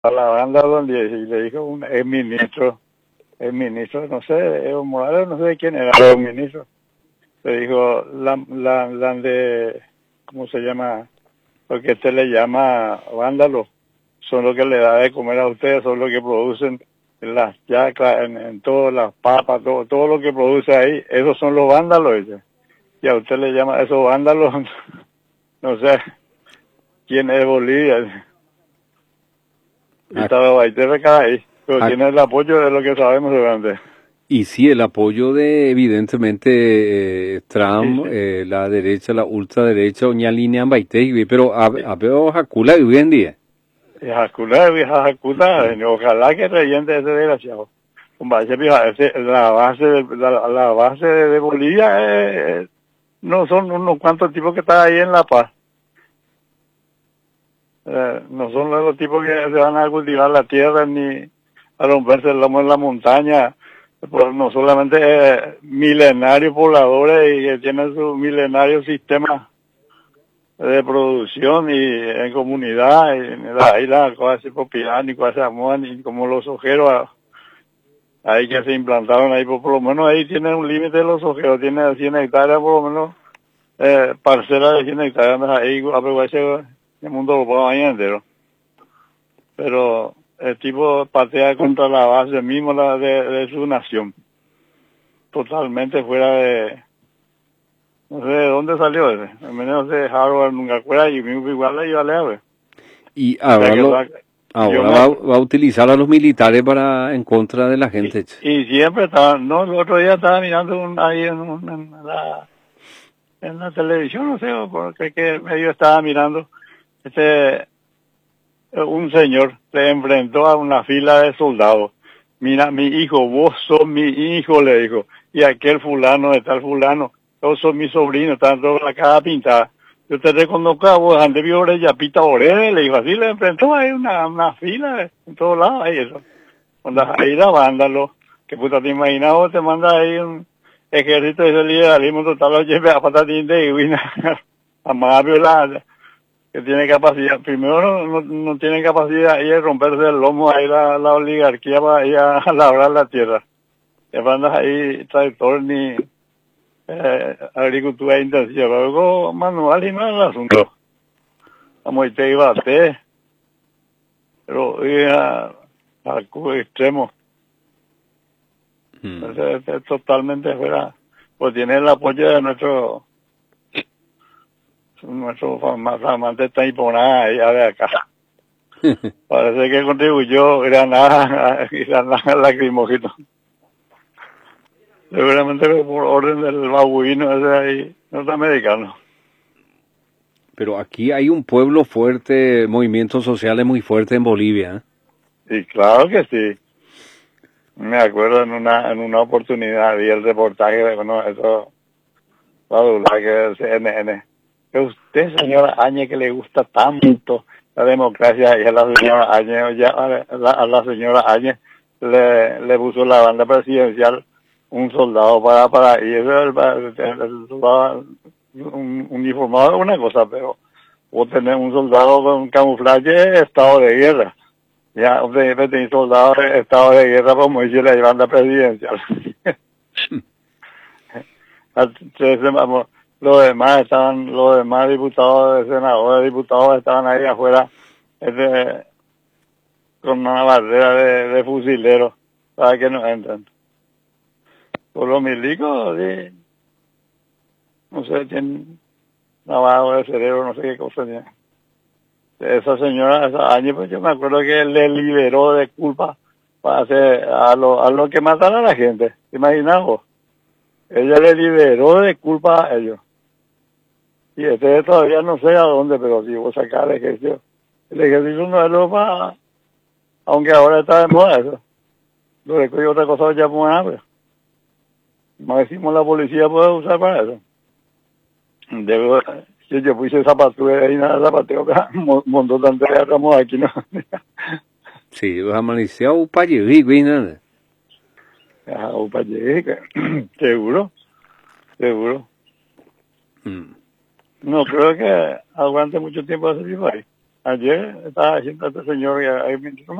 a la banda donde y le dijo un ex ministro, no sé, Evo Morales, no sé de quién era, el ministro. Le dijo, la de, ¿cómo se llama? Lo que usted le llama vándalos, son lo que le da de comer a ustedes, son lo que producen en las yacas, en todas las papas, todo lo que produce ahí, esos son los vándalos, dice. Y a usted le llama esos vándalos, no sé quién es Bolivia. Y estaba Baiter cada ahí, pero tiene el apoyo de lo que sabemos durante. Y sí, el apoyo de, evidentemente, Trump, Sí. la derecha, la ultraderecha, una línea en Baitei, pero veo Jacula hoy en día. Ojalá que reviente ese desgraciado. La base de Bolivia no son unos cuantos tipos que están ahí en La Paz. No son los tipos que se van a cultivar la tierra ni a romperse el lomo en la montaña. Pues no solamente milenarios pobladores y que tienen su milenario sistema de producción y en comunidad, y ahí las cosas se propiedad, ni cosas se amodan, ni como los ojeros ahí que se implantaron ahí, por lo menos ahí tienen un límite de los ojeros, tiene 100 hectáreas por lo menos, parcelas de 100 hectáreas, ahí a el mundo lo puedo ahí entero. Pero el tipo patea contra la base misma de su nación, totalmente fuera de, no sé de dónde salió ese, al menos de Harvard nunca fuera y mismo igual le iba a leer. Y ahora, va a utilizar a los militares para en contra de la gente. Y siempre estaba, no, el otro día estaba mirando ahí en la televisión, no sé, porque qué medio estaba mirando, un señor se enfrentó a una fila de soldados. Mira, mi hijo, vos sos mi hijo, le dijo. Y aquel fulano, de tal fulano, vos sos mi sobrino, están todos la cara pintada. Yo te reconozco a vos, antes vi Orella, Pita Orella, le dijo así, le enfrentó ahí una fila en todos lados, ahí eso. Cuando ahí la vándalo, que puta te imaginas vos, te manda ahí un ejército de ese liberalismo total, lo lleve a patatín de Iguina, a más violar, que tiene capacidad, primero no tiene capacidad ahí de romperse el lomo ahí la oligarquía para ir a labrar la tierra. Ya mandas ahí tractor ni agricultura intensiva, luego manual y no es el asunto. Vamos a ir a pero al extremo. Es totalmente fuera, pues tiene el apoyo de nuestro flamante está imponada allá de acá. Parece que contribuyó Granada lacrimógeno. Seguramente por orden del babuino ese ahí, norteamericano. Pero aquí hay un pueblo fuerte, movimientos sociales muy fuertes en Bolivia. Y claro que sí. Me acuerdo en una oportunidad vi el reportaje de eso, que es CNN. Que usted, señora Áñez, que le gusta tanto la democracia, y a la señora Áñez, a la señora Áñez le puso la banda presidencial un soldado para y eso el soldado uniformado es una cosa, pero vos tenés un soldado con camuflaje, estado de guerra. Ya, usted tiene soldado de estado de guerra, como dice la banda presidencial. Los demás diputados, senadores, diputados estaban ahí afuera, con una barrera de fusileros para que no entren. Por los milicos, sí, no sé, tienen lavado de cerebro, no sé qué cosa tiene. Esa señora, esa año, pues yo me acuerdo que le liberó de culpa para hacer a lo que matan a la gente. ¿Te imaginas vos? Ella le liberó de culpa a ellos. Y todavía no sé a dónde, pero si vos sacás el ejército no es lo más, aunque ahora está de moda eso. Lo de otra cosa ya muy hambre. No decimos la policía puede usar para eso. Yo puse zapatura y nada, zapateo, un montón de antes de estamos aquí, ¿no? Sí, los amanecidos upa lleví, güey, nada. Upa lleví, seguro. No creo que aguante mucho tiempo ese tipo ahí. Ayer estaba diciendo a este señor, y ahí me dijo,